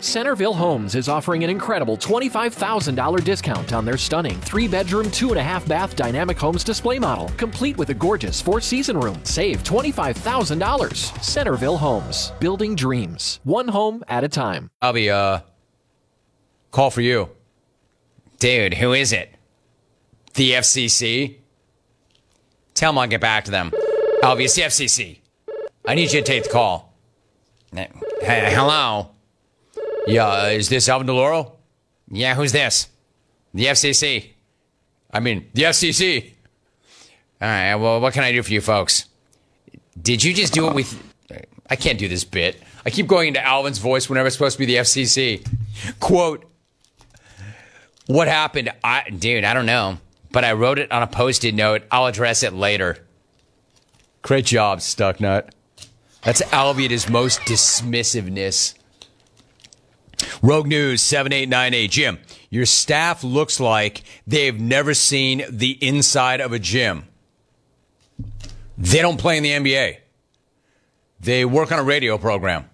Centerville Homes is offering an incredible $25,000 discount on their stunning 3-bedroom, 2.5-bath Dynamic Homes display model, complete with a gorgeous 4-season room. Save $25,000. Centerville Homes, building dreams, one home at a time. I'll be, call for you. Dude, who is it? The FCC? Tell them I'll get back to them. Albie, it's the FCC. I need you to take the call. Hello? Yeah, is this Alvin DeLauro? Yeah, who's this? The FCC. I mean, the FCC. All right, well, what can I do for you folks? Did you just do it with... I can't do this bit. I keep going into Alvin's voice whenever it's supposed to be the FCC. Quote, what happened? Dude, I don't know. But I wrote it on a Post-it note. I'll address it later. Great job, Stucknut. That's Albie at his most dismissiveness. Rogue News 7898. Jim, your staff looks like they've never seen the inside of a gym. They don't play in the NBA. They work on a radio program.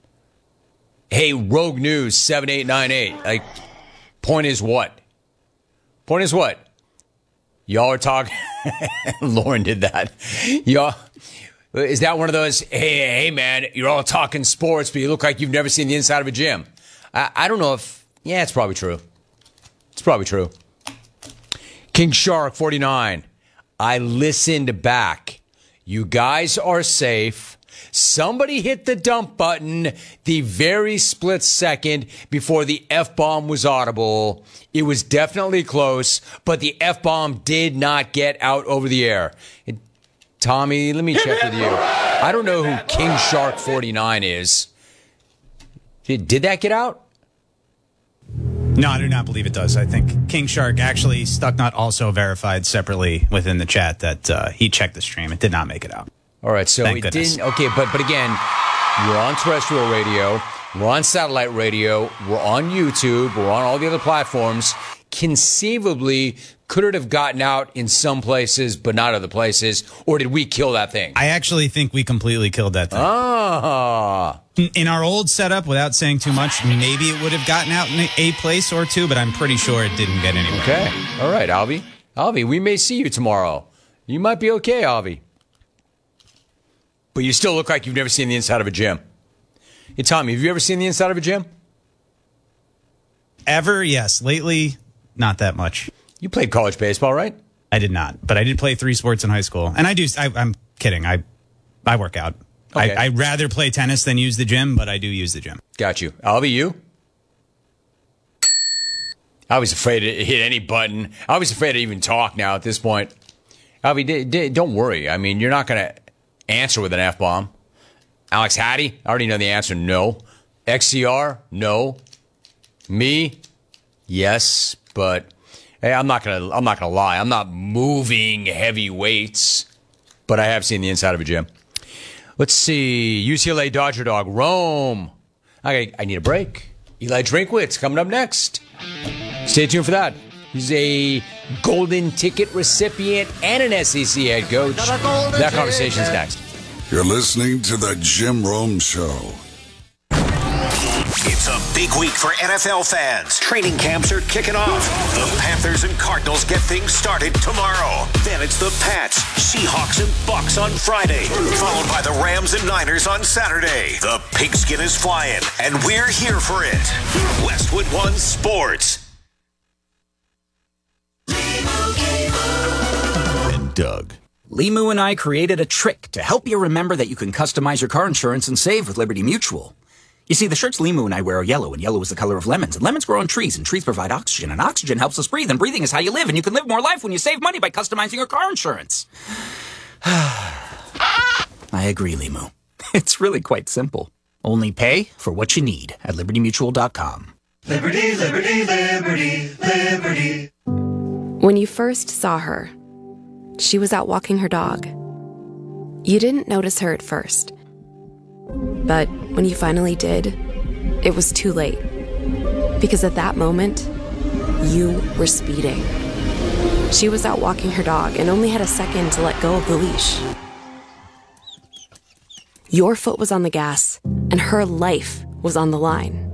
Hey, Rogue News 7898. Like, point is what? Point is what? Y'all are talking. Lauren did that. Y'all. Is that one of those, hey, man, you're all talking sports, but you look like you've never seen the inside of a gym? I don't know if, yeah, it's probably true. It's probably true. King Shark 49. I listened back. You guys are safe. Somebody hit the dump button the very split second before the F-bomb was audible. It was definitely close, but the F-bomb did not get out over the air. Tommy, let me check with you. I don't know who King Shark 49 is. Did that get out? No, I do not believe it does. I think King Shark actually, Stucknut also verified separately within the chat that he checked the stream. It did not make it out. All right, so it didn't. Okay, but again, we're on terrestrial radio, we're on satellite radio, we're on YouTube, we're on all the other platforms. Conceivably, could it have gotten out in some places but not other places, or did we kill that thing? I actually think we completely killed that thing. Ah. In our old setup, without saying too much, maybe it would have gotten out in a place or two, but I'm pretty sure it didn't get anywhere. Okay. All right, Alvy. Alvy, we may see you tomorrow. You might be okay, Alvy. But you still look like you've never seen the inside of a gym. Hey, Tommy, have you ever seen the inside of a gym? Ever? Yes. Lately, not that much. You played college baseball, right? I did not, but I did play 3 sports in high school. And I'm kidding. I work out. Okay. I'd rather play tennis than use the gym, but I do use the gym. Got you. Albie, you? I was afraid to hit any button. I was afraid to even talk now at this point. Albie, don't worry. I mean, you're not going to answer with an F-bomb. Alex Hattie, I already know the answer. No. XCR? No. Me? Yes, but hey, I'm not gonna lie. I'm not moving heavy weights, but I have seen the inside of a gym. Let's see. UCLA Dodger Dog. Rome. Okay, I need a break. Eli Drinkwitz coming up next. Stay tuned for that. He's a golden ticket recipient and an SEC head coach. That conversation's next. You're listening to The Jim Rome Show. It's a big week for NFL fans. Training camps are kicking off. The Panthers and Cardinals get things started tomorrow. Then it's the Pats, Seahawks, and Bucks on Friday, followed by the Rams and Niners on Saturday. The pigskin is flying, and we're here for it. Westwood One Sports. And Doug. Limu and I created a trick to help you remember that you can customize your car insurance and save with Liberty Mutual. You see, the shirts Limu and I wear are yellow, and yellow is the color of lemons. And lemons grow on trees, and trees provide oxygen. And oxygen helps us breathe, and breathing is how you live. And you can live more life when you save money by customizing your car insurance. I agree, Limu. It's really quite simple. Only pay for what you need at LibertyMutual.com. Liberty, liberty, liberty, liberty. When you first saw her, she was out walking her dog. You didn't notice her at first. But when you finally did, it was too late. Because at that moment, you were speeding. She was out walking her dog and only had a second to let go of the leash. Your foot was on the gas, and her life was on the line.